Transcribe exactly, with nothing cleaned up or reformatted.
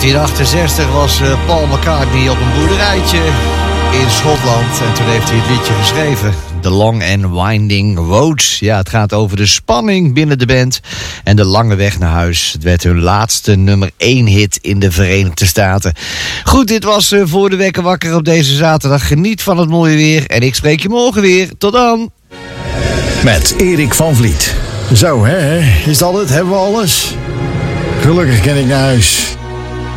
negentien achtenzestig was uh, Paul McCartney op een boerderijtje in Schotland. En toen heeft hij het liedje geschreven. The Long and Winding Road. Ja, het gaat over de spanning binnen de band en de lange weg naar huis. Het werd hun laatste nummer één hit in de Verenigde Staten. Goed, dit was uh, voor de Wekker Wakker op deze zaterdag. Geniet van het mooie weer en ik spreek je morgen weer. Tot dan. Met Erik van Vliet. Zo, hè? Is dat het? Hebben we alles? Gelukkig kan ik naar huis.